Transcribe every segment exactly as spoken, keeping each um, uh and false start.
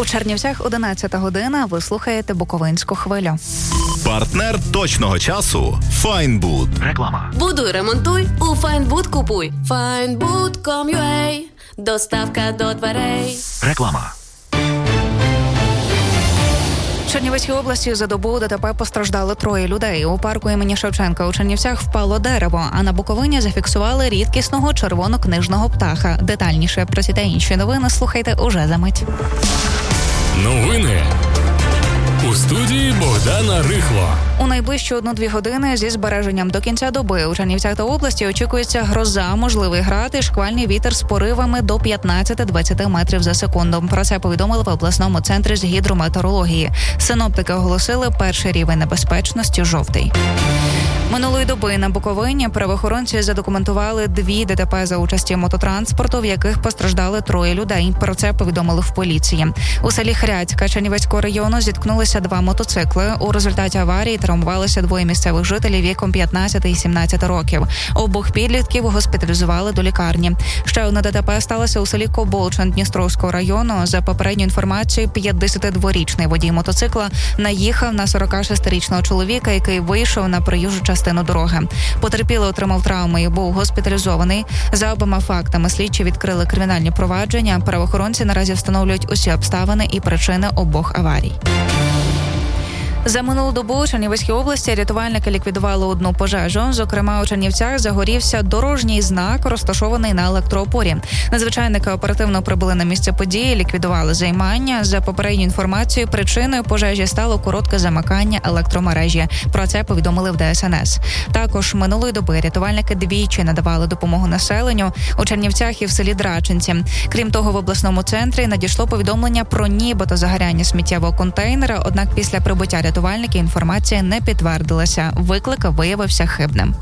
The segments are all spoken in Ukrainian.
У Чернівцях одинадцята година, ви слухаєте Буковинську хвилю. Партнер точного часу – Файнбуд. Реклама. Будуй, ремонтуй, у Файнбуд купуй. Файнбуд точка ком точка ю а. Доставка до дверей. Реклама. В Чернівецькій області за добу ДТП постраждали троє людей. У парку імені Шевченка у Чернівцях впало дерево, а на Буковині зафіксували рідкісного червонокнижного птаха. Детальніше про ці та інші новини слухайте уже за мить. Новини. У студії Богдана Рихло. У найближчі одну-дві години зі збереженням до кінця доби у Чернівцях та області очікується гроза, можливий град і шквальний вітер з поривами до п'ятнадцять-двадцять метрів за секунду. Про це повідомили в обласному центрі з гідрометеорології. Синоптики оголосили перший рівень небезпечності – жовтий. Минулої доби на Буковині правоохоронці задокументували дві ДТП за участі мототранспорту, в яких постраждали троє людей. Про це повідомили в поліції. У селі Хрядька Чернівецького району зіткнулися два мотоцикли. У результаті аварії травмувалися двоє місцевих жителів віком п'ятнадцять і сімнадцять років. Обох підлітків госпіталізували до лікарні. Ще одне ДТП сталося у селі Коболчин Дністровського району. За попередньою інформацією, п'ятдесятидворічний водій мотоцикла наїхав на сорокашестирічного чоловіка, який вийшов на проїжджу частину дороги. Потерпілий отримав травми і був госпіталізований. За обома фактами слідчі відкрили кримінальні провадження. Правоохоронці наразі встановлюють усі обставини і причини обох аварій. За минулу добу у Чернівецькій області рятувальники ліквідували одну пожежу. Зокрема, у Чернівцях загорівся дорожній знак, розташований на електроопорі. Надзвичайники оперативно прибули на місце події, ліквідували займання. За попередньою інформацією, причиною пожежі стало коротке замикання електромережі. Про це повідомили в Де Ес Ен Ес. Також минулої доби рятувальники двічі надавали допомогу населенню у Чернівцях і в селі Драчинці. Крім того, в обласному центрі надійшло повідомлення про нібито загоряння сміттєвого контейнера, однак після прибуття рятувальники інформація не підтвердилася. Виклик виявився хибним.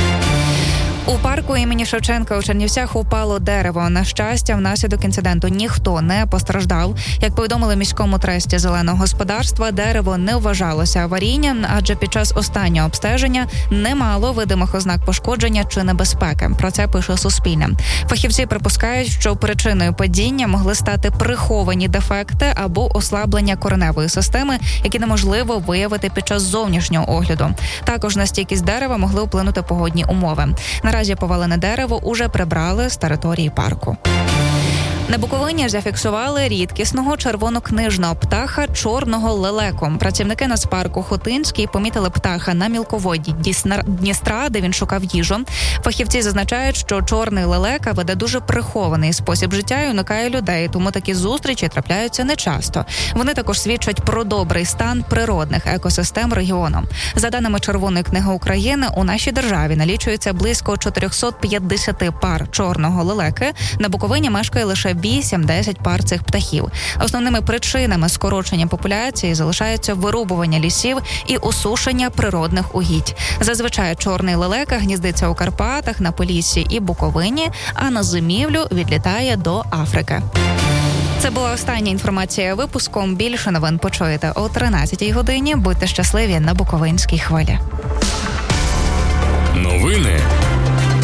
У парку імені Шевченка у Чернівцях упало дерево. На щастя, внаслідок інциденту ніхто не постраждав. Як повідомили міському тресті зеленого господарства, дерево не вважалося аварійним, адже під час останнього обстеження не мало видимих ознак пошкодження чи небезпеки. Про це пише Суспільне. Фахівці припускають, що причиною падіння могли стати приховані дефекти або ослаблення кореневої системи, які неможливо виявити під час зовнішнього огляду. Також на стійкість дерева могли вплинути погодні умови. Наразі повалене дерево уже прибрали з території парку. На Буковині зафіксували рідкісного червонокнижного птаха чорного лелеку. Працівники Нацпарку Хотинський помітили птаха на мілководді Дністра, де він шукав їжу. Фахівці зазначають, що чорний лелека веде дуже прихований спосіб життя і уникає людей, тому такі зустрічі трапляються нечасто. Вони також свідчать про добрий стан природних екосистем регіону. За даними Червоної книги України, у нашій державі налічується близько чотириста п'ятдесят пар чорного лелеки. На Буковині мешкає лише вісім-десять пар цих птахів. Основними причинами скорочення популяції залишаються вирубування лісів і усушення природних угідь. Зазвичай чорний лелека гніздиться у Карпатах, на Поліссі і Буковині, а на зимівлю відлітає до Африки. Це була остання інформація випуску. Більше новин почуєте о тринадцятій годині. Будьте щасливі на Буковинській хвилі. Новини